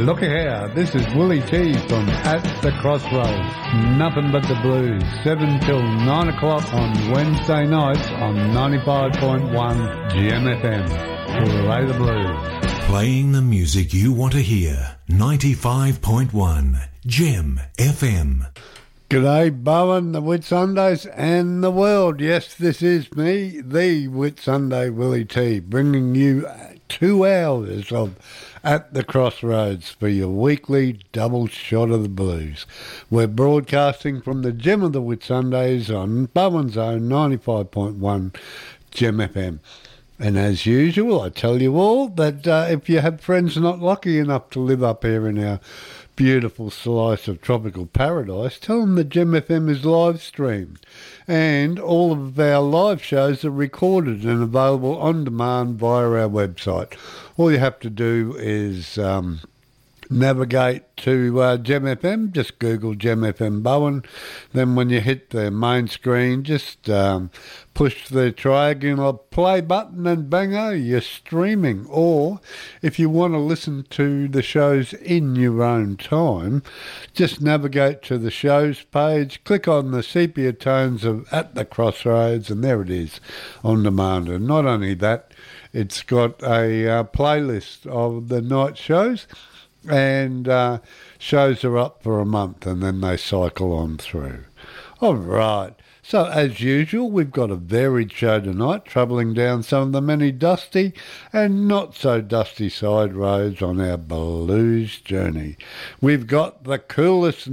Looky here, this is Willie T from At the Crossroads. Nothing but the blues, 7 till 9 o'clock on Wednesday nights on 95.1 Gem FM. Play the blues. Playing the music you want to hear, 95.1 Gem FM. G'day, Bowen, the Whitsundays and the world. Yes, this is me, the Whitsunday Willie T, bringing you 2 hours of At the Crossroads for your weekly double shot of the blues. We're broadcasting from the Gem of the Whitsundays on Bowen's Own 95.1 Gem FM. And as usual, I tell you all that if you have friends not lucky enough to live up here in our beautiful slice of tropical paradise, tell them that Gem FM is live streamed. And all of our live shows are recorded and available on demand via our website. All you have to do is navigate to Gem FM, just Google Gem FM Bowen. Then when you hit the main screen, just push the triangular play button and bango, you're streaming. Or if you want to listen to the shows in your own time, just navigate to the shows page, click on the sepia tones of At the Crossroads, and there it is on demand. And not only that, it's got a playlist of the night shows, and shows are up for a month and then they cycle on through. All right. So, as usual, we've got a varied show tonight, travelling down some of the many dusty and not so dusty side roads on our blues journey. We've got the coolest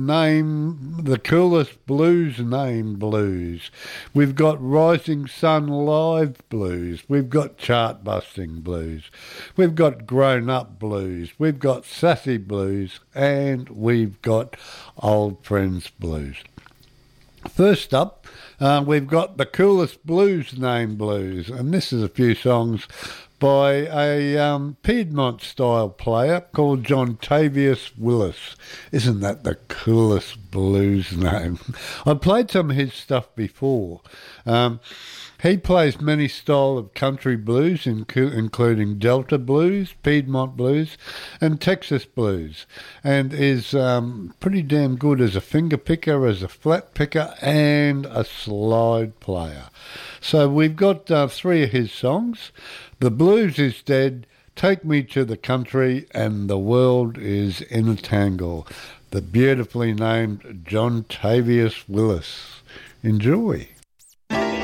blues name blues. We've got Rising Sun Live blues. We've got chart busting blues. We've got grown up blues. We've got sassy blues, and we've got old friends blues. First up, we've got the coolest blues name blues, and this is a few songs by a Piedmont-style player called Jontavius Willis. Isn't that the coolest blues name? I've played some of his stuff before. He plays many styles of country blues, including Delta blues, Piedmont blues, and Texas blues, and is pretty damn good as a finger picker, as a flat picker, and a slide player. So we've got 3 of his songs. The Blues is Dead, Take Me to the Country, and The World is in a Tangle. The beautifully named Jontavius Willis. Enjoy.